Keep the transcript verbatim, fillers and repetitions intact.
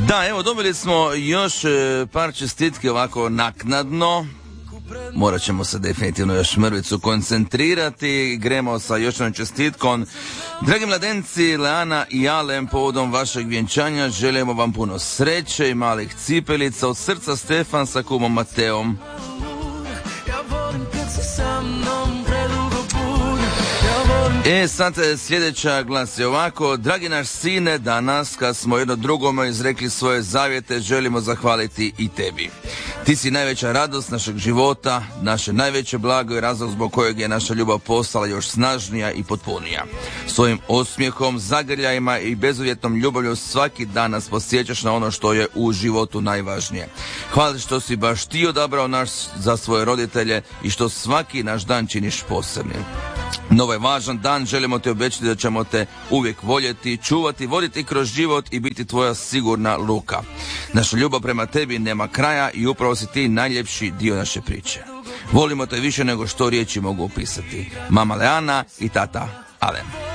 Da, evo, dobili smo još e, par čestitki ovako naknadno. Morat ćemo se definitivno još mrvicu koncentrirati. Gremo sa još jednom čestitkom. Dragi mladenci, Leana i Alem, povodom vašeg vjenčanja želimo vam puno sreće i malih cipelica od srca Stefan sa kumom Mateom. E, sad sljedeća glasi ovako. Dragi naš sine, danas kad smo jedno drugome izrekli svoje zavjete, želimo zahvaliti i tebi. Ti si najveća radost našeg života, naše najveće blago i razlog zbog kojeg je naša ljubav postala još snažnija i potpunija. Svojim osmijehom, zagrljajima i bezuvjetnom ljubavlju svaki dan nas podsjećaš na ono što je u životu najvažnije. Hvala što si baš ti odabrao nas za svoje roditelje i što svaki naš dan činiš posebnim. Na ovaj važan dan želimo ti obećati da ćemo te uvijek voljeti, čuvati, voditi kroz život i biti tvoja sigurna ruka. Naša ljubav prema tebi nema kraja i upravo si ti najljepši dio naše priče. Volimo te više nego što riječi mogu opisati. Mama Leana i tata Alen.